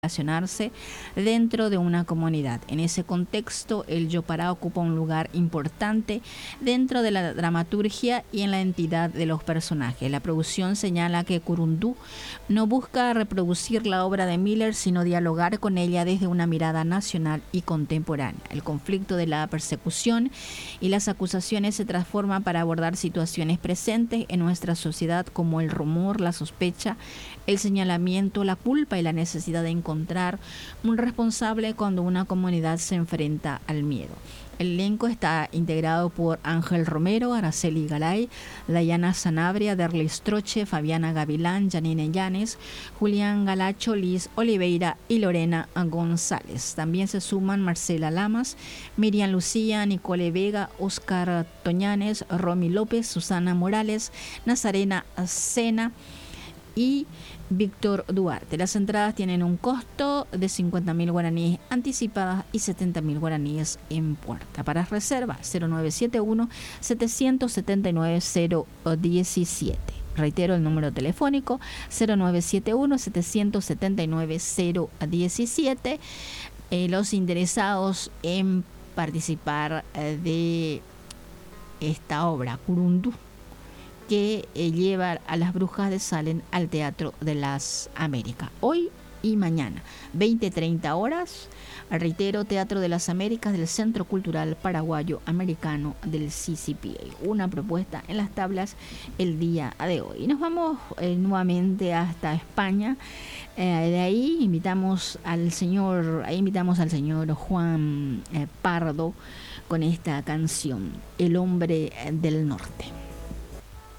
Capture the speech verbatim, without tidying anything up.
relacionarse dentro de una comunidad. En ese contexto, el Yopará ocupa un lugar importante dentro de la dramaturgia y en la entidad de los personajes. La producción señala que Curundú no busca reproducir la obra de Miller, sino dialogar con ella desde una mirada nacional y contemporánea. El conflicto de la persecución y las acusaciones se transforman para abordar situaciones presentes en nuestra sociedad como el rumor, la sospecha, el señalamiento, la culpa y la necesidad de encontrar un responsable cuando una comunidad se enfrenta al miedo. El elenco está integrado por Ángel Romero, Araceli Galay, Dayana Sanabria, Derlis Troche, Fabiana Gavilán, Janine Llanes, Julián Galacho, Liz Oliveira y Lorena González. También se suman Marcela Lamas, Miriam Lucía, Nicole Vega, Oscar Toñanes, Romy López, Susana Morales, Nazarena Sena y Víctor Duarte. Las entradas tienen un costo de cincuenta mil guaraníes anticipadas y setenta mil guaraníes en puerta. Para reserva, cero nueve siete uno, siete siete nueve, cero uno siete. Reitero el número telefónico, cero nueve siete uno, siete siete nueve, cero uno siete. Eh, los interesados en participar eh, de esta obra, Curundú, que eh, lleva a las Brujas de Salem al Teatro de las Américas, hoy y mañana, veinte treinta horas. Reitero, Teatro de las Américas del Centro Cultural Paraguayo Americano del C C P A. Una propuesta en las tablas el día de hoy. Y nos vamos eh, nuevamente hasta España. Eh, de ahí invitamos al señor, ahí invitamos al señor Juan eh, Pardo con esta canción, El Hombre del Norte.